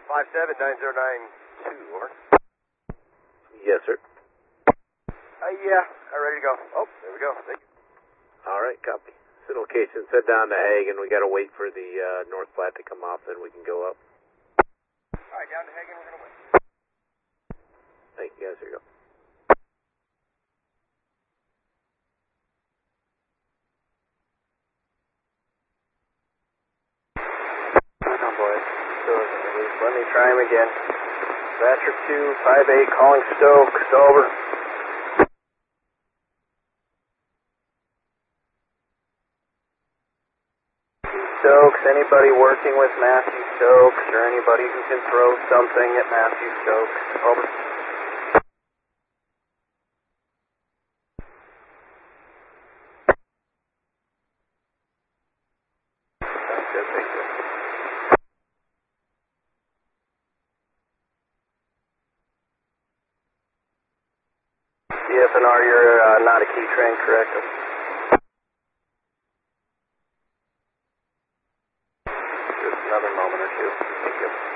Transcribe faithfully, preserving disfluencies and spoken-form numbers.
five seven nine zero nine two, over. Yes, sir. Uh, yeah, I'm ready to go. Oh, there we go. Thank you. All right, copy. Send location, set down to Hagen. We got to wait for the uh, North Platte to come off, then we can go up. All right, down to Hagen, we're going to wait. Thank you, guys. Here you go. Oh, boy. So, let me try him again. Thatcher two, five eight, calling Stokes, over. Stokes, anybody working with Matthew Stokes or anybody who can throw something at Matthew Stokes, over. Sounds good, thank you. D F N R, you're uh, not a key train, correct? Just another moment or two. Thank you.